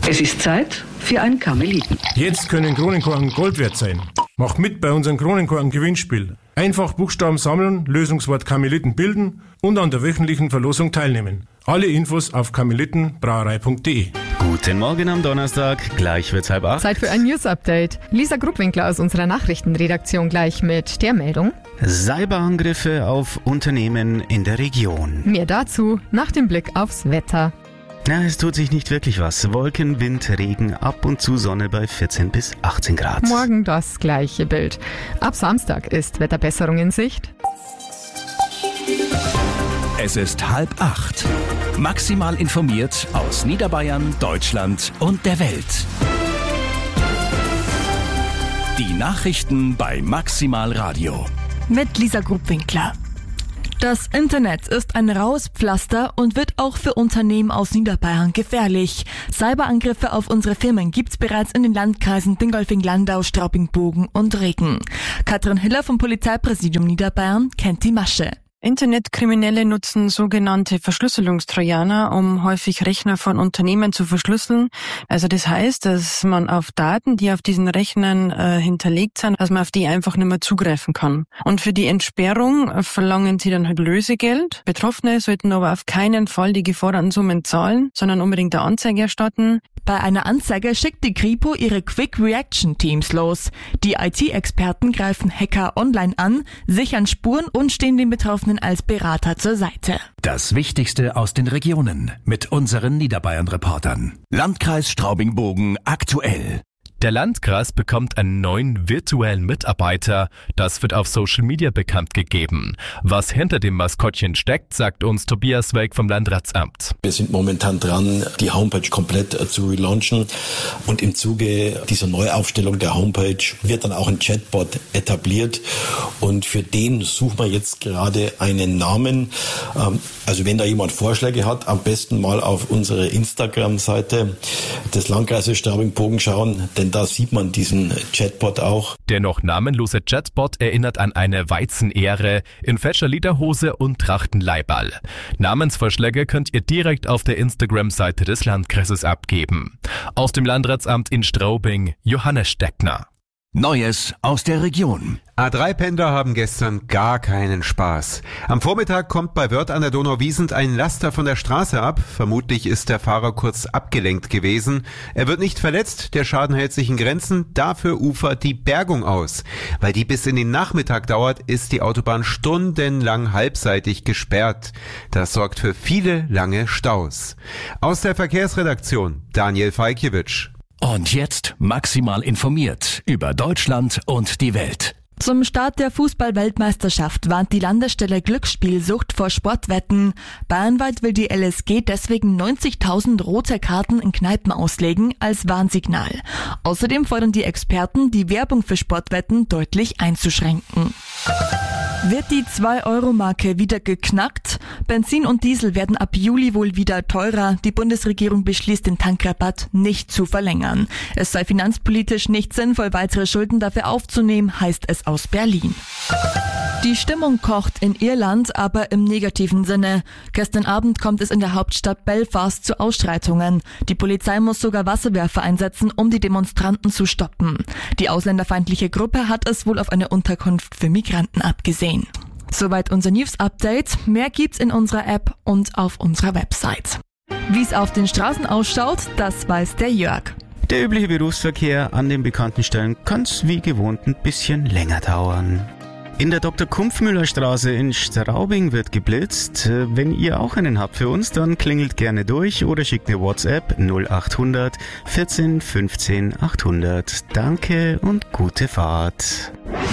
Es ist Zeit für ein Karmeliten. Jetzt können Kronenkorken Gold wert sein. Macht mit bei unserem Kronenkorken-Gewinnspiel. Einfach Buchstaben sammeln, Lösungswort Karmeliten bilden und an der wöchentlichen Verlosung teilnehmen. Alle Infos auf karmelitenbrauerei.de. Guten Morgen am Donnerstag, gleich wird's 7:30. Zeit für ein News-Update. Lisa Grubwinkler aus unserer Nachrichtenredaktion gleich mit der Meldung. Cyberangriffe auf Unternehmen in der Region. Mehr dazu nach dem Blick aufs Wetter. Na, es tut sich nicht wirklich was. Wolken, Wind, Regen, ab und zu Sonne bei 14 bis 18 Grad. Morgen das gleiche Bild. Ab Samstag ist Wetterbesserung in Sicht. Es ist 7:30. Maximal informiert aus Niederbayern, Deutschland und der Welt. Die Nachrichten bei Maximal Radio. Mit Lisa Grubwinkler. Das Internet ist ein raues Pflaster und wird auch für Unternehmen aus Niederbayern gefährlich. Cyberangriffe auf unsere Firmen gibt's bereits in den Landkreisen Dingolfing-Landau, Straubing-Bogen und Regen. Katrin Hiller vom Polizeipräsidium Niederbayern kennt die Masche. Internetkriminelle nutzen sogenannte Verschlüsselungstrojaner, um häufig Rechner von Unternehmen zu verschlüsseln. Also das heißt, dass man auf Daten, die auf diesen Rechnern hinterlegt sind, dass man auf die einfach nicht mehr zugreifen kann. Und für die Entsperrung verlangen sie dann halt Lösegeld. Betroffene sollten aber auf keinen Fall die geforderten Summen zahlen, sondern unbedingt eine Anzeige erstatten. Bei einer Anzeige schickt die Kripo ihre Quick-Reaction-Teams los. Die IT-Experten greifen Hacker online an, sichern Spuren und stehen den Betroffenen als Berater zur Seite. Das Wichtigste aus den Regionen mit unseren Niederbayern-Reportern. Landkreis Straubing-Bogen aktuell. Der Landkreis bekommt einen neuen virtuellen Mitarbeiter. Das wird auf Social Media bekannt gegeben. Was hinter dem Maskottchen steckt, sagt uns Tobias Welk vom Landratsamt. Wir sind momentan dran, die Homepage komplett zu relaunchen. Und im Zuge dieser Neuaufstellung der Homepage wird dann auch ein Chatbot etabliert. Und für den suchen wir jetzt gerade einen Namen. Also wenn da jemand Vorschläge hat, am besten mal auf unsere Instagram-Seite des Landkreises Straubing-Bogen schauen, denn da sieht man diesen Chatbot auch. Der noch namenlose Chatbot erinnert an eine Weizenähre in fescher Lederhose und Trachtenleiberl. Namensvorschläge könnt ihr direkt auf der Instagram-Seite des Landkreises abgeben. Aus dem Landratsamt in Straubing, Johannes Steckner. Neues aus der Region. A3-Pendler haben gestern gar keinen Spaß. Am Vormittag kommt bei Wörth an der Donauwiesent ein Laster von der Straße ab. Vermutlich ist der Fahrer kurz abgelenkt gewesen. Er wird nicht verletzt, der Schaden hält sich in Grenzen. Dafür ufert die Bergung aus. Weil die bis in den Nachmittag dauert, ist die Autobahn stundenlang halbseitig gesperrt. Das sorgt für viele lange Staus. Aus der Verkehrsredaktion, Daniel Falkiewicz. Und jetzt maximal informiert über Deutschland und die Welt. Zum Start der Fußball-Weltmeisterschaft warnt die Landesstelle Glücksspielsucht vor Sportwetten. Bayernweit will die LSG deswegen 90.000 rote Karten in Kneipen auslegen als Warnsignal. Außerdem fordern die Experten, die Werbung für Sportwetten deutlich einzuschränken. Wird die 2-Euro-Marke wieder geknackt? Benzin und Diesel werden ab Juli wohl wieder teurer. Die Bundesregierung beschließt, den Tankrabatt nicht zu verlängern. Es sei finanzpolitisch nicht sinnvoll, weitere Schulden dafür aufzunehmen, heißt es aus Berlin. Die Stimmung kocht in Irland, aber im negativen Sinne. Gestern Abend kommt es in der Hauptstadt Belfast zu Ausschreitungen. Die Polizei muss sogar Wasserwerfer einsetzen, um die Demonstranten zu stoppen. Die ausländerfeindliche Gruppe hat es wohl auf eine Unterkunft für Migranten abgesehen. Soweit unser News-Update. Mehr gibt's in unserer App und auf unserer Website. Wie es auf den Straßen ausschaut, das weiß der Jörg. Der übliche Berufsverkehr an den bekannten Stellen kann's wie gewohnt ein bisschen länger dauern. In der Dr. Kumpfmüller-Straße in Straubing wird geblitzt. Wenn ihr auch einen habt für uns, dann klingelt gerne durch oder schickt eine WhatsApp 0800 14 15 800. Danke und gute Fahrt.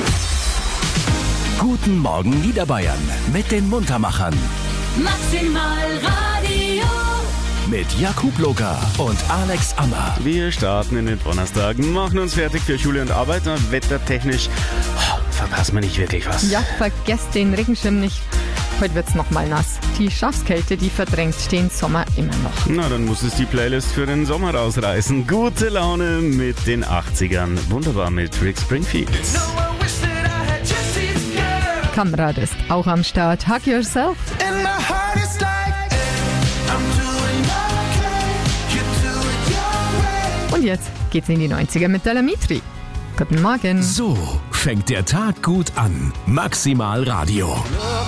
Guten Morgen Niederbayern mit den Muntermachern. Maximal Radio. Mit Jakub Locker und Alex Ammer. Wir starten in den Donnerstag, machen uns fertig für Schule und Arbeit. Wettertechnisch verpassen wir nicht wirklich was. Ja, vergesst den Regenschirm nicht. Heute wird's nochmal nass. Die Schafskälte, die verdrängt den Sommer immer noch. Na, dann muss es die Playlist für den Sommer rausreißen. Gute Laune mit den 80ern. Wunderbar mit Rick Springfield. Kamrad ist auch am Start. Hug Yourself. Und jetzt geht's in die 90er mit der Lamitri. Guten Morgen. So fängt der Tag gut an. Maximal Radio.